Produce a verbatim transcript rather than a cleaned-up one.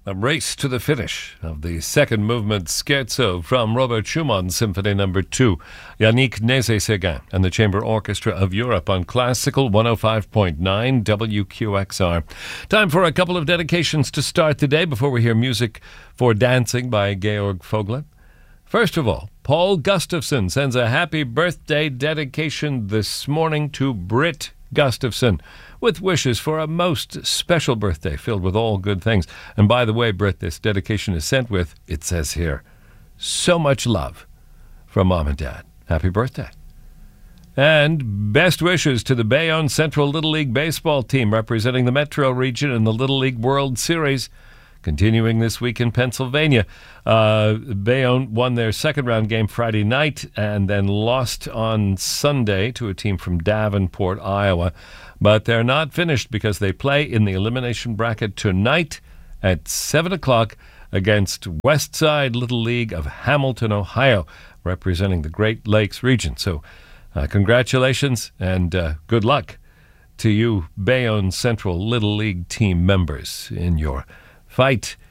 A race to the finish of the second movement scherzo from Robert Schumann Symphony Number two. Yannick Nézet-Séguin and the Chamber Orchestra of Europe on Classical one oh five point nine W Q X R. Time for a couple of dedications to start the day before we hear music for dancing by Georg Vogler. First of all, Paul Gustafson sends a happy birthday dedication this morning to Britt Gustafson, with wishes for a most special birthday filled with all good things. And by the way, Britt, this dedication is sent with, it says here, so much love from Mom and Dad. Happy birthday. And best wishes to the Bayonne Central Little League baseball team representing the Metro region in the Little League World Series. Continuing this week in Pennsylvania, uh, Bayonne won their second round game Friday night and then lost on Sunday to a team from Davenport, Iowa. But they're not finished because they play in the elimination bracket tonight at seven o'clock against Westside Little League of Hamilton, Ohio, representing the Great Lakes region. So uh, congratulations and uh, good luck to you Bayonne Central Little League team members in your fight